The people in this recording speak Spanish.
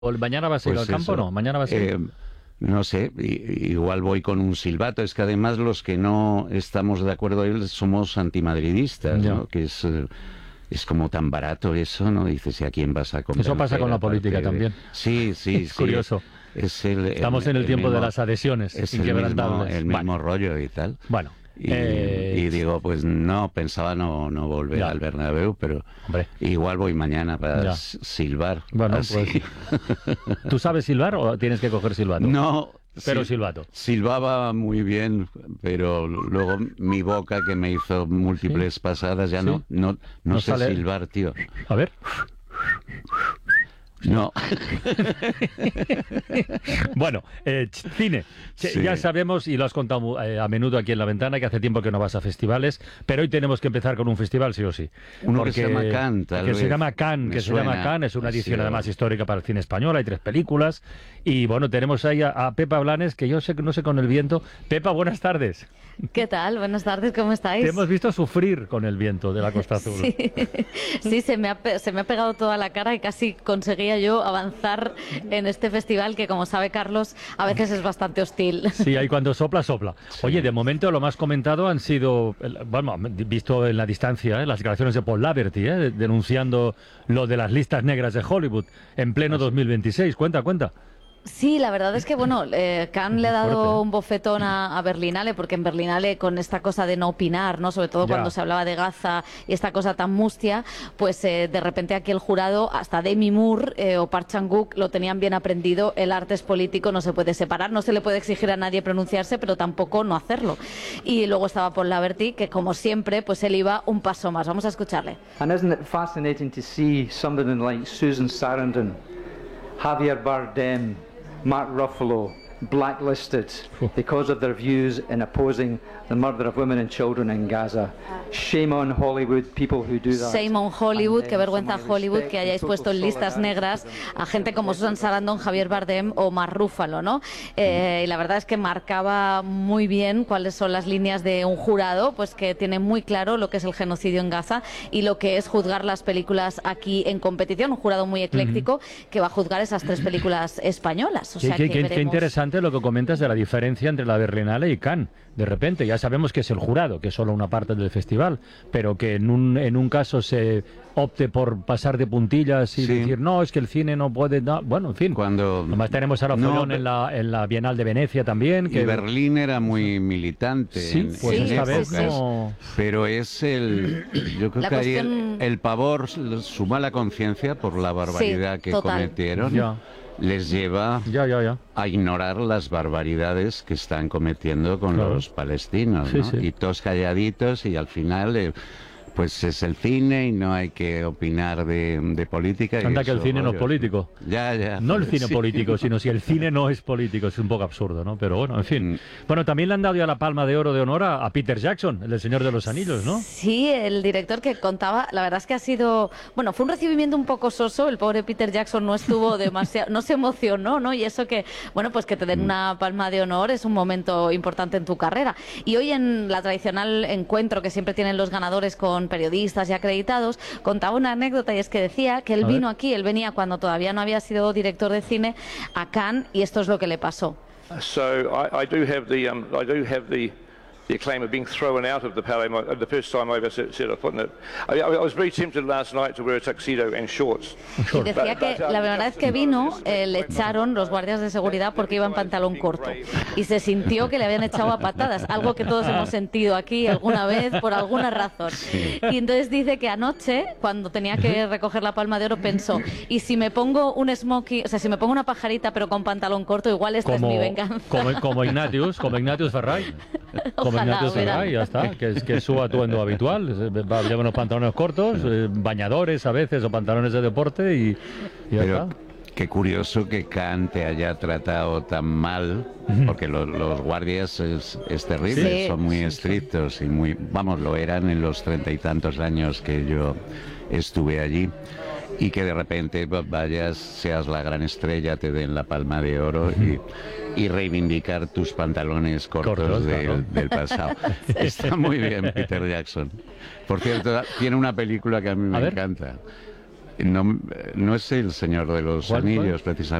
¿O mañana vas a ir Pues al campo o eso. no? ¿Mañana vas a ir? No sé, igual voy con un silbato. Es que además los que no estamos de acuerdo ahí somos antimadridistas, Ya. ¿no? Que es como tan barato eso, ¿no? Dices, ¿y a quién vas a convencer? Eso pasa con la aparte política también. Sí, sí, Es sí. curioso. Es Estamos en el tiempo mismo, de las adhesiones es inquebrantables. el mismo rollo y tal. Bueno, Y digo, pues no, pensaba no volver Ya. al Bernabéu, pero Hombre. igual voy mañana para Ya. silbar. Bueno, así. ¿tú sabes silbar o tienes que coger silbato? No, Pero silbato. silbaba muy bien, pero luego mi boca, que me hizo múltiples pasadas, ya Sí. no No sé sale. silbar, tío. A ver. No. Bueno, cine. Sí. Ya sabemos, y lo has contado a menudo aquí en La Ventana, que hace tiempo que no vas a festivales, pero hoy tenemos que empezar con un festival, sí o sí. Uno que se llama Cannes, tal Que se vez. llama Cannes, Me que se llama suena. Cannes, es una Ha edición sido- además histórica para el cine español, hay 3 películas, y bueno, tenemos ahí a Pepa Blanes, que yo sé que no sé con el viento. Pepa, buenas tardes. ¿Qué tal? Buenas tardes, ¿cómo estáis? Te hemos visto sufrir con el viento de la Costa Azul. Sí, sí, se me ha pegado toda la cara y casi conseguía yo avanzar en este festival que, como sabe Carlos, a veces es bastante hostil. Sí, ahí cuando sopla, sopla. Oye, de momento lo más comentado han sido, bueno, visto en la distancia, las declaraciones de Paul Laverty, denunciando lo de las listas negras de Hollywood en pleno 2026. Cuenta. Sí, la verdad es que, bueno, Cannes le ha dado Fuerte, ¿eh? un bofetón a Berlinale, porque en Berlinale, con esta cosa de no opinar, ¿no? Sobre todo Ya. cuando se hablaba de Gaza y esta cosa tan mustia, pues de repente aquí el jurado, hasta Demi Moore o Park Chan-wook lo tenían bien aprendido. El arte es político, no se puede separar, no se le puede exigir a nadie pronunciarse, pero tampoco no hacerlo. Y luego estaba Paul Laverty, que como siempre, pues él iba un paso más. Vamos a escucharle. And isn't it fascinating to see somebody like Susan Sarandon, Javier Bardem, Mark Ruffalo blacklisted because of their views in opposing the murder of women and children in Gaza? Shame on Hollywood, people who do that. Shame on Hollywood, qué vergüenza So my Hollywood respect que and hayáis total puesto en listas solidarity negras for them. a gente como Susan Sarandon, Javier Bardem o Mark Ruffalo, ¿no? Y la verdad es que marcaba muy bien cuáles son las líneas de un jurado, pues que tiene muy claro lo que es el genocidio en Gaza y lo que es juzgar las películas aquí en competición. Un jurado muy ecléctico que va a juzgar esas 3 películas españolas. O sea que Qué veremos. interesante lo que comentas de la diferencia entre la Berlinale y Cannes. De repente, ya sabemos que es el jurado, que es solo una parte del festival, pero que en un caso se opte por pasar de puntillas y Sí. decir, no, es que el cine no puede... no". Bueno, en fin. Cuando... Además tenemos a Rafaelón No, en la Bienal de Venecia también. Y Berlín era muy militante Sí, en, pues en esta vez épocas, no... pero es yo creo La que ahí cuestión- el pavor, su mala conciencia por la barbaridad que total. cometieron, Ya. les lleva Ya. a ignorar las barbaridades que están cometiendo con Claro. los palestinos, Sí, ¿no? sí. Y todos calladitos y al final... pues es el cine y no hay que opinar de política. y Anda que el esos cine no es rollos. político. Ya. No el cine Sí. político, sino si el cine no es político. Es un poco absurdo, ¿no? Pero bueno, en fin. Bueno, también le han dado ya la Palma de Oro de honor a Peter Jackson, el del Señor de los Anillos, ¿no? Sí, el director que contaba, la verdad es que ha sido, bueno, fue un recibimiento un poco soso, el pobre Peter Jackson no estuvo demasiado, no se emocionó, ¿no? Y eso que, bueno, pues que te den una palma de honor es un momento importante en tu carrera. Y hoy en la tradicional encuentro que siempre tienen los ganadores con periodistas y acreditados, contaba una anécdota y es que decía que él A ver. vino aquí, él venía cuando todavía no había sido director de cine a Cannes y esto es lo que le pasó. So I do have the acclaim of being thrown out of the Palais. The first time I ever set a foot in it. I was very tempted last night to wear a tuxedo and shorts. Y decía que la primera vez que vino le echaron los guardias de seguridad porque iba en pantalón corto y se sintió que le habían echado a patadas, algo que todos hemos sentido aquí alguna vez por alguna razón. Y entonces dice que anoche, cuando tenía que recoger la Palma de Oro, pensó, y si me pongo un smoking, o sea, si me pongo una pajarita pero con pantalón corto, igual esta es mi venganza. Como Ignatius Ferray. Como Ojalá, Ignatius verá. Ferray, ya está, que es su atuendo habitual. Lleva unos pantalones cortos, bañadores a veces o pantalones de deporte y ya Pero está. qué curioso que Kant te haya tratado tan mal, porque los guardias es terrible, Sí, son muy sí, estrictos y muy, vamos, lo eran en los 30 y tantos años que yo estuve allí. Y que de repente vayas, seas la gran estrella, te den la Palma de Oro y reivindicar tus pantalones cortos claro. del pasado. Está muy bien, Peter Jackson. Por cierto, tiene una película que a mí A me ver. encanta. No, no es El Señor de los ¿Cuál? Anillos, precisamente.